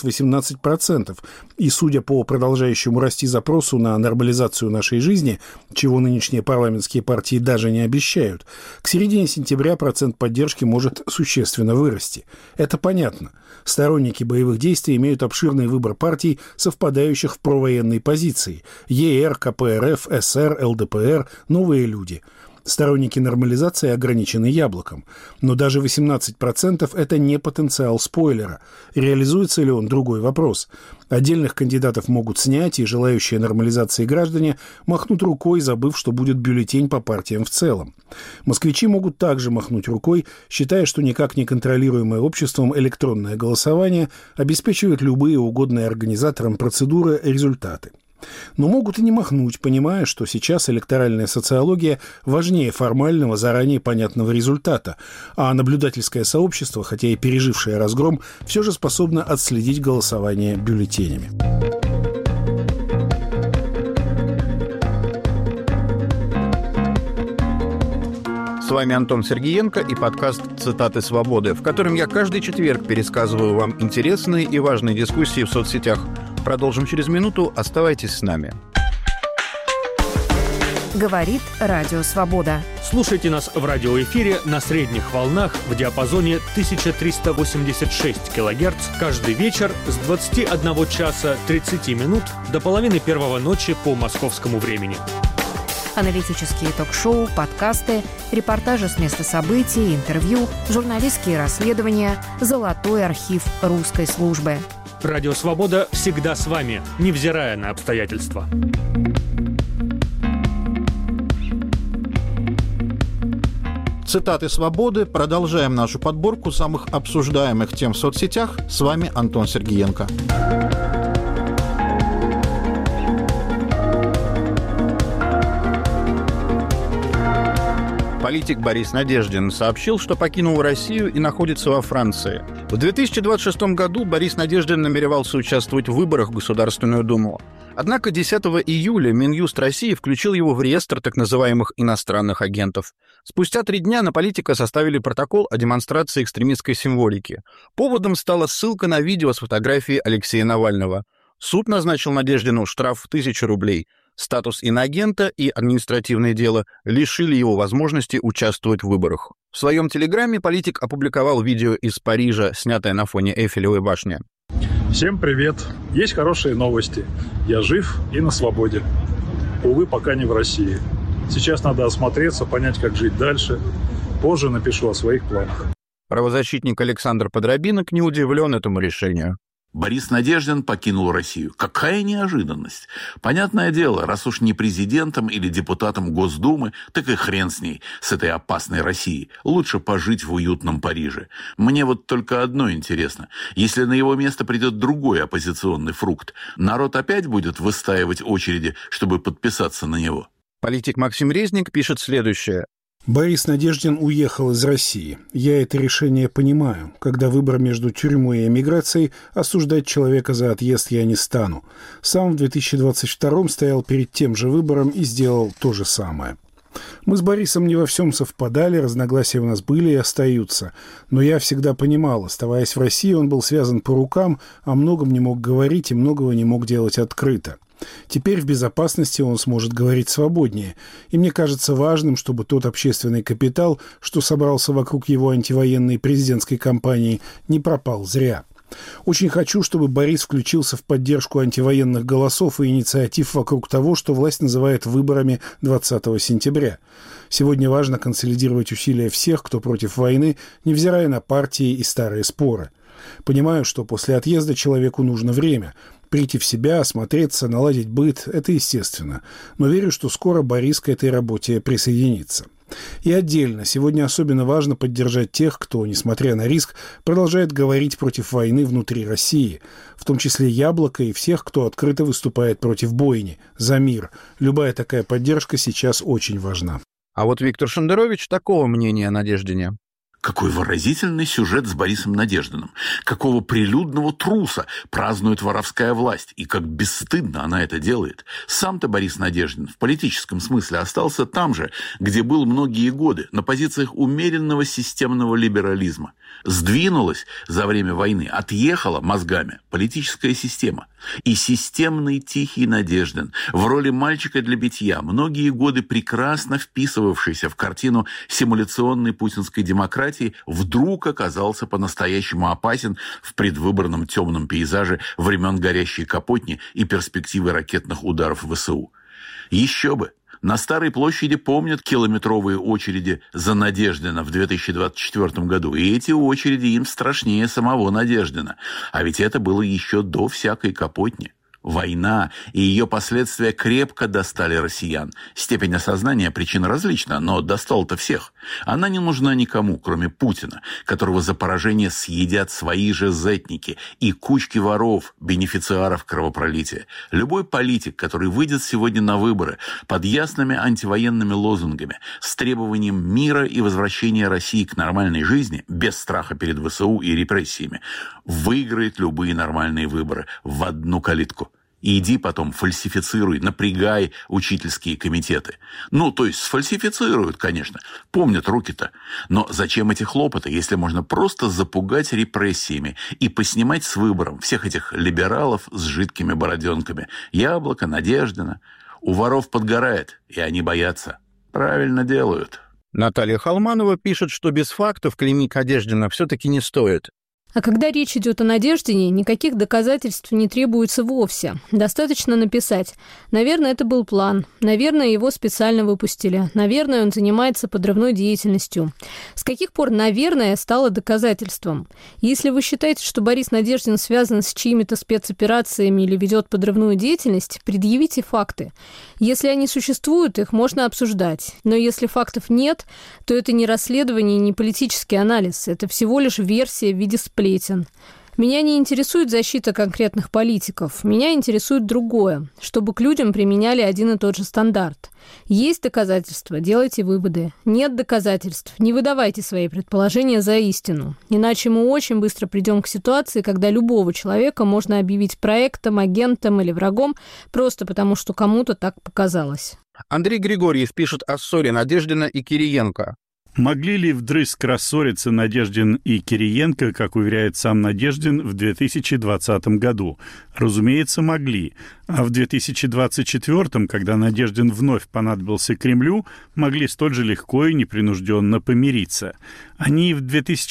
18%. И, судя по продолжающему расти запросу на нормализацию нашей жизни, чего нынешние парламентские партии даже не обещают, к середине сентября процент поддержки может существенно вырасти. Это понятно. Сторонники боевых действий имеют обширный выбор партий, совпадающих в провоенной позиции – ЕР, КПРФ, СР, ЛДПР, «Новые люди». Сторонники нормализации ограничены яблоком. Но даже 18% – это не потенциал спойлера. Реализуется ли он – другой вопрос. Отдельных кандидатов могут снять, и желающие нормализации граждане махнут рукой, забыв, что будет бюллетень по партиям в целом. Москвичи могут также махнуть рукой, считая, что никак не контролируемое обществом электронное голосование обеспечивает любые угодные организаторам процедуры результаты. Но могут и не махнуть, понимая, что сейчас электоральная социология важнее формального, заранее понятного результата, а наблюдательское сообщество, хотя и пережившее разгром, все же способно отследить голосование бюллетенями. С вами Антон Сергиенко и подкаст «Цитаты свободы», в котором я каждый четверг пересказываю вам интересные и важные дискуссии в соцсетях. Продолжим через минуту. Оставайтесь с нами. Говорит Радио Свобода. Слушайте нас в радиоэфире на средних волнах в диапазоне 1386 кГц каждый вечер с 21 часа 30 минут до половины первого ночи по московскому времени. Аналитические ток-шоу, подкасты, репортажи с места событий, интервью, журналистские расследования, золотой архив русской службы. Радио «Свобода» всегда с вами, невзирая на обстоятельства. Цитаты свободы. Продолжаем нашу подборку самых обсуждаемых тем в соцсетях. С вами Антон Сергиенко. Политик Борис Надеждин сообщил, что покинул Россию и находится во Франции. В 2026 году Борис Надеждин намеревался участвовать в выборах в Государственную Думу. Однако 10 июля Минюст России включил его в реестр так называемых иностранных агентов. Спустя 3 дня на политика составили протокол о демонстрации экстремистской символики. Поводом стала ссылка на видео с фотографией Алексея Навального. Суд назначил Надеждину штраф в 1000 рублей. Статус иноагента и административное дело лишили его возможности участвовать в выборах. В своем телеграме политик опубликовал видео из Парижа, снятое на фоне Эйфелевой башни. Всем привет! Есть хорошие новости. Я жив и на свободе. Увы, пока не в России. Сейчас надо осмотреться, понять, как жить дальше. Позже напишу о своих планах. Правозащитник Александр Подробинок не удивлен этому решению. Борис Надеждин покинул Россию. Какая неожиданность! Понятное дело, раз уж не президентом или депутатом Госдумы, так и хрен с ней, с этой опасной Россией. Лучше пожить в уютном Париже. Мне вот только одно интересно. Если на его место придет другой оппозиционный фрукт, народ опять будет выстаивать очереди, чтобы подписаться на него? Политик Максим Резник пишет следующее. Борис Надеждин уехал из России. Я это решение понимаю. Когда выбор между тюрьмой и эмиграцией, осуждать человека за отъезд я не стану. Сам в 2022 стоял перед тем же выбором и сделал то же самое. Мы с Борисом не во всем совпадали, разногласия у нас были и остаются. Но я всегда понимал, оставаясь в России, он был связан по рукам, о многом не мог говорить и многого не мог делать открыто. Теперь в безопасности он сможет говорить свободнее, и мне кажется важным, чтобы тот общественный капитал, что собрался вокруг его антивоенной президентской кампании, не пропал зря. Очень хочу, чтобы Борис включился в поддержку антивоенных голосов и инициатив вокруг того, что власть называет выборами 20 сентября. Сегодня важно консолидировать усилия всех, кто против войны, невзирая на партии и старые споры. Понимаю, что после отъезда человеку нужно время. Прийти в себя, осмотреться, наладить быт – это естественно. Но верю, что скоро Борис к этой работе присоединится. И отдельно, сегодня особенно важно поддержать тех, кто, несмотря на риск, продолжает говорить против войны внутри России, в том числе «Яблоко» и всех, кто открыто выступает против бойни, за мир. Любая такая поддержка сейчас очень важна. А вот Виктор Шендерович такого мнения о Надеждине. Какой выразительный сюжет с Борисом Надеждиным. Какого прилюдного труса празднует воровская власть. И как бесстыдно она это делает. Сам-то Борис Надеждин в политическом смысле остался там же, где был многие годы, на позициях умеренного системного либерализма. Сдвинулась за время войны, отъехала мозгами политическая система. И системный тихий Надеждин в роли мальчика для битья, многие годы прекрасно вписывавшийся в картину симуляционной путинской демократии, вдруг оказался по-настоящему опасен в предвыборном темном пейзаже времен горящей Капотни и перспективы ракетных ударов ВСУ. Еще бы! На Старой площади помнят километровые очереди за Надеждина в 2024 году. И эти очереди им страшнее самого Надеждина. А ведь это было еще до всякой Капотни. Война и ее последствия крепко достали россиян. Степень осознания причин различна, но достала-то всех. Она не нужна никому, кроме Путина, которого за поражение съедят свои же зетники и кучки воров, бенефициаров кровопролития. Любой политик, который выйдет сегодня на выборы под ясными антивоенными лозунгами, с требованием мира и возвращения России к нормальной жизни, без страха перед ВСУ и репрессиями, выиграет любые нормальные выборы в одну калитку. И иди потом фальсифицируй, напрягай учительские комитеты. Ну, то есть сфальсифицируют, конечно. Помнят руки-то. Но зачем эти хлопоты, если можно просто запугать репрессиями и поснимать с выбором всех этих либералов с жидкими бороденками? Яблоко, Надеждина. У воров подгорает, и они боятся. Правильно делают. Наталья Халманова пишет, что без фактов клеймить Надеждина все-таки не стоит. А когда речь идет о Надеждине, никаких доказательств не требуется вовсе. Достаточно написать: наверное, это был план, наверное, его специально выпустили, наверное, он занимается подрывной деятельностью. С каких пор «наверное» стало доказательством? Если вы считаете, что Борис Надеждин связан с чьими-то спецоперациями или ведет подрывную деятельность, предъявите факты. Если они существуют, их можно обсуждать. Но если фактов нет, то это не расследование, не политический анализ. Это всего лишь версия в виде сплетен. Меня не интересует защита конкретных политиков. Меня интересует другое, чтобы к людям применяли один и тот же стандарт. Есть доказательства – делайте выводы. Нет доказательств – не выдавайте свои предположения за истину. Иначе мы очень быстро придем к ситуации, когда любого человека можно объявить проектом, агентом или врагом просто потому, что кому-то так показалось. Андрей Григорьев пишет о ссоре Надеждина и Кириенко. Могли ли вдрызг рассориться Надеждин и Кириенко, как уверяет сам Надеждин, в 2020 году? Разумеется, могли. А в 2024, когда Надеждин вновь понадобился Кремлю, могли столь же легко и непринужденно помириться. Они и в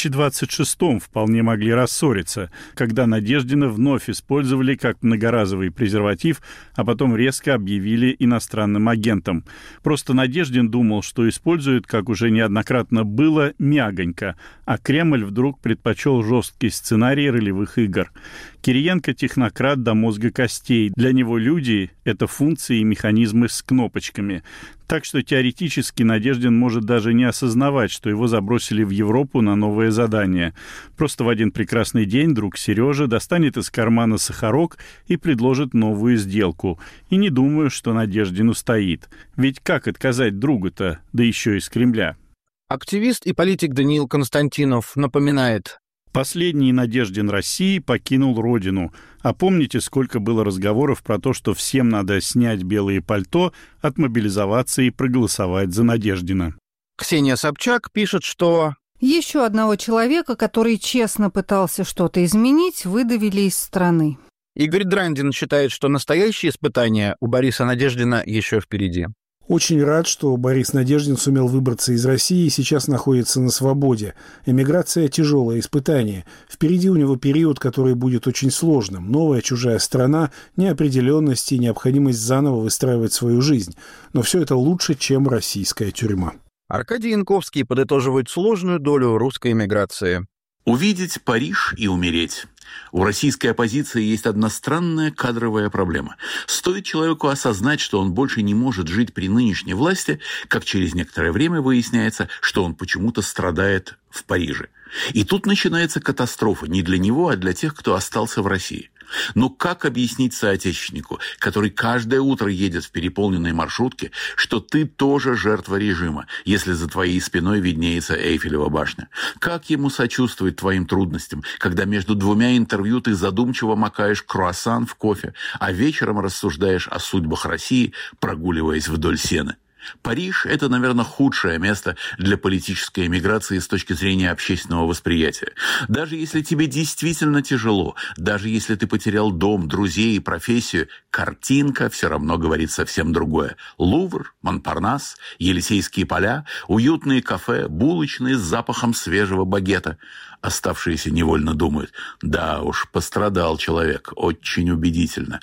2026 вполне могли рассориться, когда Надеждина вновь использовали как многоразовый презерватив, а потом резко объявили иностранным агентом. Просто Надеждин думал, что использует, как уже неоднократно было, мягонько, а Кремль вдруг предпочел жесткий сценарий ролевых игр. Кириенко – технократ до мозга костей. Для него люди – это функции и механизмы с кнопочками. Так что теоретически Надеждин может даже не осознавать, что его забросили в Европу на новое задание. Просто в один прекрасный день друг Сережа достанет из кармана сахарок и предложит новую сделку. И не думаю, что Надеждин устоит. Ведь как отказать другу-то, да еще из Кремля? Активист и политик Даниил Константинов напоминает: последний Надеждин России покинул родину. А помните, сколько было разговоров про то, что всем надо снять белые пальто, отмобилизоваться и проголосовать за Надеждина? Ксения Собчак пишет, что еще одного человека, который честно пытался что-то изменить, выдавили из страны. Игорь Драндин считает, что настоящие испытания у Бориса Надеждина еще впереди. Очень рад, что Борис Надеждин сумел выбраться из России и сейчас находится на свободе. Эмиграция – тяжелое испытание. Впереди у него период, который будет очень сложным. Новая чужая страна, неопределенность и необходимость заново выстраивать свою жизнь. Но все это лучше, чем российская тюрьма. Аркадий Янковский подытоживает сложную долю русской эмиграции. Увидеть Париж и умереть. У российской оппозиции есть одна странная кадровая проблема. Стоит человеку осознать, что он больше не может жить при нынешней власти, как через некоторое время выясняется, что он почему-то страдает в Париже. И тут начинается катастрофа не для него, а для тех, кто остался в России. Но как объяснить соотечественнику, который каждое утро едет в переполненной маршрутке, что ты тоже жертва режима, если за твоей спиной виднеется Эйфелева башня? Как ему сочувствовать твоим трудностям, когда между двумя интервью ты задумчиво макаешь круассан в кофе, а вечером рассуждаешь о судьбах России, прогуливаясь вдоль Сены? Париж – это, наверное, худшее место для политической эмиграции с точки зрения общественного восприятия. Даже если тебе действительно тяжело, даже если ты потерял дом, друзей и профессию, картинка все равно говорит совсем другое. Лувр, Монпарнас, Елисейские поля, уютные кафе, булочные с запахом свежего багета. Оставшиеся невольно думают: да уж, пострадал человек, очень убедительно.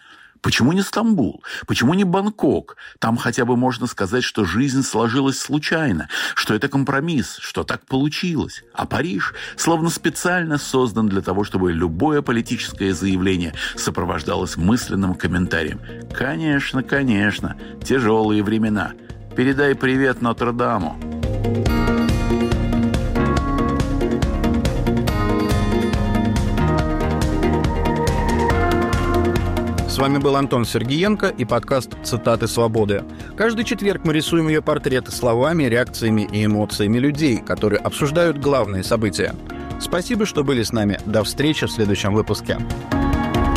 Почему не Стамбул? Почему не Бангкок? Там хотя бы можно сказать, что жизнь сложилась случайно, что это компромисс, что так получилось. А Париж словно специально создан для того, чтобы любое политическое заявление сопровождалось мысленным комментарием. Конечно, конечно, тяжелые времена. Передай привет Нотр-Даму. С вами был Антон Сергиенко и подкаст «Цитаты свободы». Каждый четверг мы рисуем ее портреты словами, реакциями и эмоциями людей, которые обсуждают главные события. Спасибо, что были с нами. До встречи в следующем выпуске.